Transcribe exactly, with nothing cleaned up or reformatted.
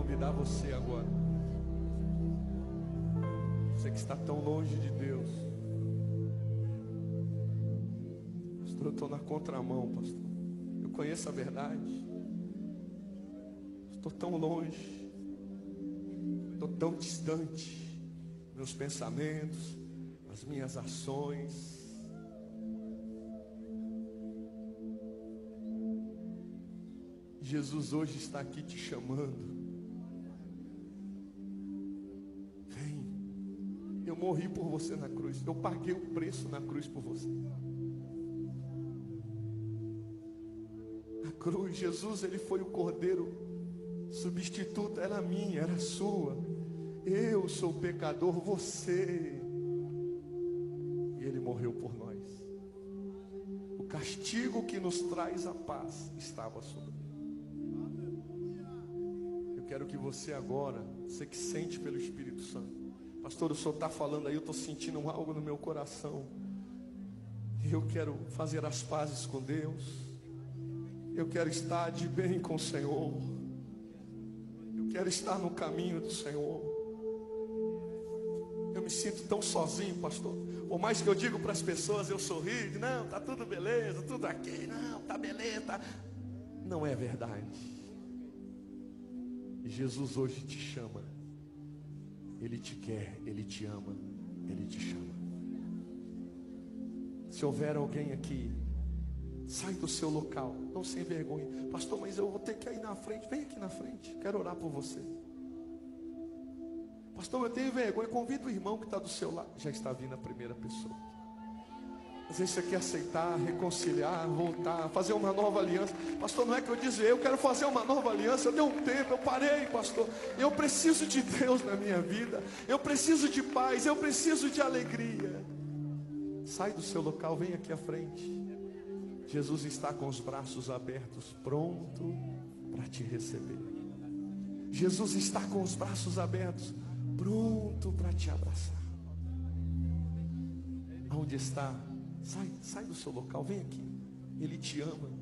convidar você agora, você que está tão longe de Deus. Pastor, eu estou na contramão, pastor. Eu conheço a verdade. Estou tão longe, estou tão distante. Meus pensamentos, as minhas ações. Jesus hoje está aqui te chamando. Vem. Eu morri por você na cruz. Eu paguei o preço na cruz por você. Na cruz, Jesus, ele foi o cordeiro substituto. Era minha, era sua. Eu sou pecador, você. E ele morreu por nós. O castigo que nos traz a paz estava sobre ele. Eu quero que você agora, você que sente pelo Espírito Santo, pastor, o senhor está falando aí, eu estou sentindo algo no meu coração. Eu quero fazer as pazes com Deus. Eu quero estar de bem com o Senhor. Eu quero estar no caminho do Senhor. Eu me sinto tão sozinho, pastor. Por mais que eu digo para as pessoas, eu sorrio, digo, não, tá tudo beleza, tudo aqui, não, tá beleza, tá... Não é verdade. E Jesus hoje te chama. Ele te quer, Ele te ama, Ele te chama. Se houver alguém aqui, sai do seu local, não sem vergonha. Pastor, mas eu vou ter que ir na frente. Vem aqui na frente, quero orar por você. Pastor, eu tenho vergonha. Convida o irmão que está do seu lado. Já está vindo a primeira pessoa. Às vezes você quer aceitar, reconciliar, voltar, fazer uma nova aliança. Pastor, não é que eu disse, eu quero fazer uma nova aliança. Deu um tempo, eu parei, pastor. Eu preciso de Deus na minha vida. Eu preciso de paz, eu preciso de alegria. Sai do seu local, vem aqui à frente. Jesus está com os braços abertos, pronto para te receber. Jesus está com os braços abertos, pronto para te abraçar. Aonde está? Sai, sai do seu local, vem aqui. Ele te ama.